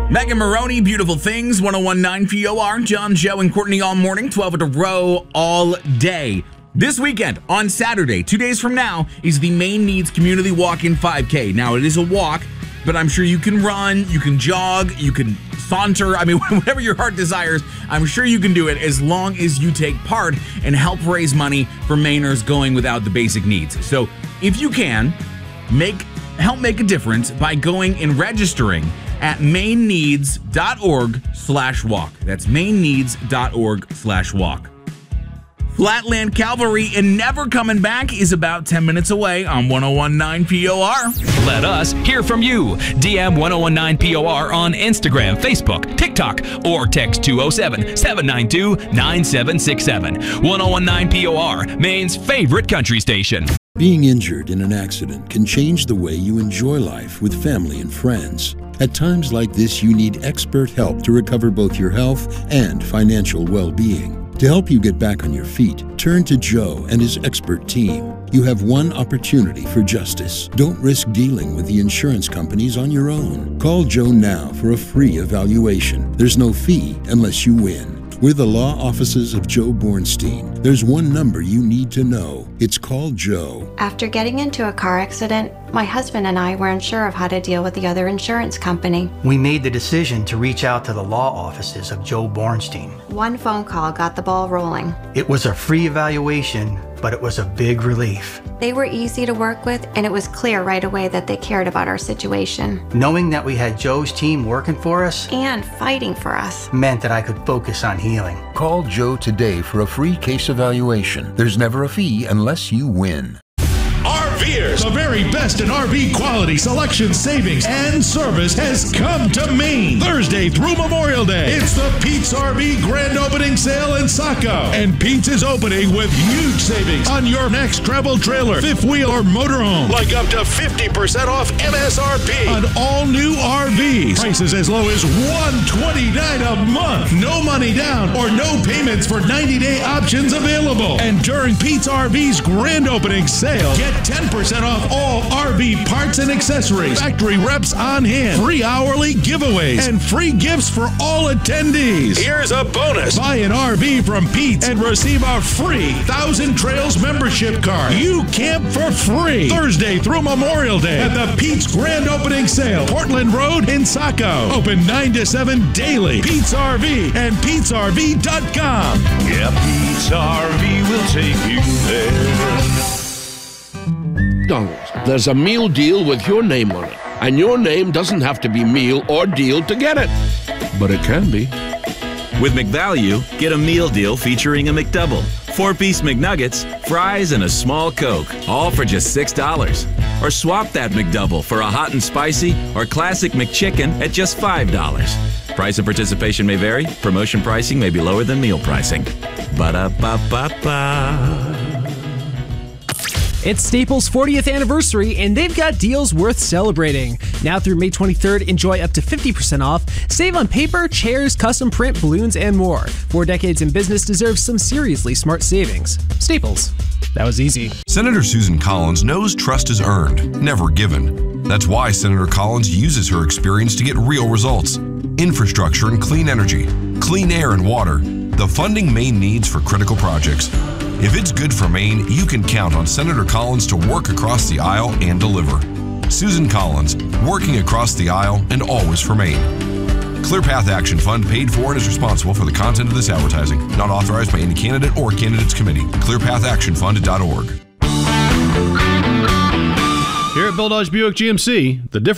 Megan Maroney, Beautiful Things, 101.9 POR. John, Joe, and Courtney all morning, 12 at a row all day. This weekend, on Saturday, 2 days from now, is the Maine Needs Community Walk-In 5K. Now, it is a walk, but I'm sure you can run, you can jog, you can saunter. I mean, whatever your heart desires, I'm sure you can do it as long as you take part and help raise money for Mainers going without the basic needs. So, if you can, help make a difference by going and registering at maineneeds.org/walk. That's maineneeds.org/walk. Flatland Cavalry and Never Coming Back is about 10 minutes away on 101.9 POR. Let us hear from you. DM 101.9 POR on Instagram, Facebook, TikTok, or text 207-792-9767. 101.9 POR, Maine's favorite country station. Being injured in an accident can change the way you enjoy life with family and friends. At times like this, you need expert help to recover both your health and financial well-being. To help you get back on your feet, turn to Joe and his expert team. You have one opportunity for justice. Don't risk dealing with the insurance companies on your own. Call Joe now for a free evaluation. There's no fee unless you win. We're the law offices of Joe Bornstein. There's one number you need to know. It's called Joe. After getting into a car accident, my husband and I weren't sure of how to deal with the other insurance company. We made the decision to reach out to the law offices of Joe Bornstein. One phone call got the ball rolling. It was a free evaluation, but it was a big relief. They were easy to work with, and it was clear right away that they cared about our situation. Knowing that we had Joe's team working for us and fighting for us meant that I could focus on healing. Call Joe today for a free case evaluation. There's never a fee unless you win. RVers, the very best in RV quality, selection, savings, and service has come to Maine. Thursday through Memorial Day, it's the Pete's RV Grand Opening Sale in Saco. And Pete's is opening with huge savings on your next travel trailer, fifth wheel, or motorhome. Like up to 50% off MSRP on all new RVs. Prices as low as $129 a month. No money down or no payments for 90-day options available. And during Pete's RV's Grand Opening Sale, get 10% off all RV parts and accessories, factory reps on hand, free hourly giveaways, and free gifts for all attendees. Here's a bonus. Buy an RV from Pete's and receive a free 1,000 Trails membership card. You camp for free Thursday through Memorial Day at the Pete's Grand Opening Sale, Portland Road in Saco. Open 9 to 7 daily. Pete's RV and Pete'sRV.com. Yeah, Pete's RV will take you there. McDonald's. There's a meal deal with your name on it, and your name doesn't have to be meal or deal to get it, but it can be. With McValue, get a meal deal featuring a McDouble, 4-piece McNuggets, fries, and a small Coke, all for just $6. Or swap that McDouble for a hot and spicy or classic McChicken at just $5. Price and participation may vary. Promotion pricing may be lower than meal pricing. Ba-da-ba-ba-ba. It's Staples' 40th anniversary, and they've got deals worth celebrating. Now through May 23rd, enjoy up to 50% off. Save on paper, chairs, custom print, balloons, and more. 4 decades in business deserves some seriously smart savings. Staples. That was easy. Senator Susan Collins knows trust is earned, never given. That's why Senator Collins uses her experience to get real results. Infrastructure and clean energy, clean air and water, the funding Maine needs for critical projects. If it's good for Maine, you can count on Senator Collins to work across the aisle and deliver. Susan Collins, working across the aisle and always for Maine. ClearPath Action Fund paid for and is responsible for the content of this advertising. Not authorized by any candidate or candidates committee. ClearPathActionFund.org. Here at Bill Dodge Buick GMC, the difference